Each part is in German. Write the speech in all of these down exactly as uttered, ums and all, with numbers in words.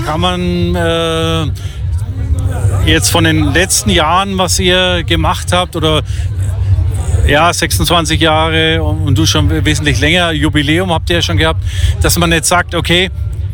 kann man äh, jetzt von den letzten Jahren, was ihr gemacht habt, oder ja, sechsundzwanzig Jahre und du schon wesentlich länger, Jubiläum habt ihr ja schon gehabt, dass man jetzt sagt, okay,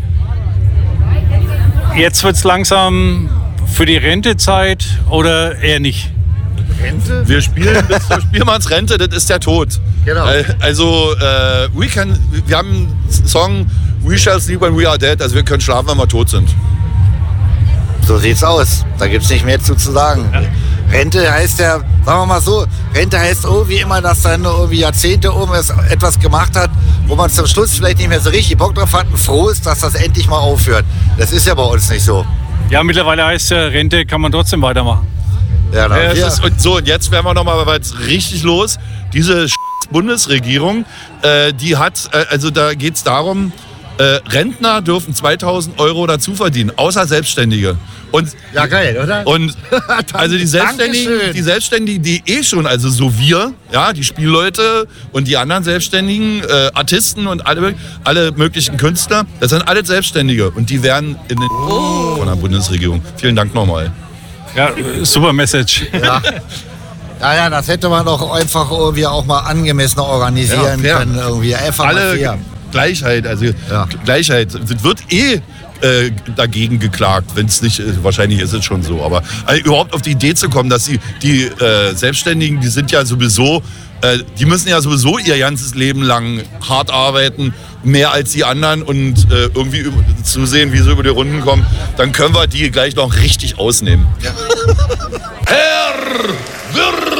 jetzt wird es langsam für die Rentezeit oder eher nicht? Rente? Wir spielen bis zur Spielmannsrente, das ist der Tod. Genau. Also, äh, we can, wir haben einen Song, We shall sleep when we are dead, also wir können schlafen, wenn wir tot sind. So sieht's aus. Da gibt's nicht mehr zu, zu sagen. Ja. Rente heißt ja, sagen wir mal so, Rente heißt irgendwie immer, dass dann irgendwie Jahrzehnte oben etwas gemacht hat, wo man zum Schluss vielleicht nicht mehr so richtig Bock drauf hat und froh ist, dass das endlich mal aufhört. Das ist ja bei uns nicht so. Ja, mittlerweile heißt ja, Rente kann man trotzdem weitermachen. Ja, na, ja, ist, und so, und jetzt werden wir nochmal richtig los. Diese Bundesregierung, äh, die hat, äh, also da geht es darum, äh, Rentner dürfen zweitausend Euro dazu verdienen, außer Selbstständige. Und, ja, geil, oder? Und also die Selbstständigen, die Selbstständigen, die eh schon, also so wir, ja, die Spielleute und die anderen Selbstständigen, äh, Artisten und alle, alle möglichen Künstler, das sind alle Selbstständige und die werden in den oh. von der Bundesregierung. Vielen Dank nochmal. Ja, super Message. Ja. Ja, ja, das hätte man doch einfach irgendwie auch mal angemessen organisieren ja, können. Irgendwie. Einfach alle mal Gleichheit, also ja. Gleichheit. Es wird eh äh, dagegen geklagt, wenn es nicht, äh, wahrscheinlich ist es schon so. Aber also, überhaupt auf die Idee zu kommen, dass die, die äh, Selbstständigen, die sind ja sowieso, äh, die müssen ja sowieso ihr ganzes Leben lang hart arbeiten, mehr als die anderen und äh, irgendwie zu sehen, wie sie über die Runden kommen, dann können wir die gleich noch richtig ausnehmen. Ja. Herr Würth!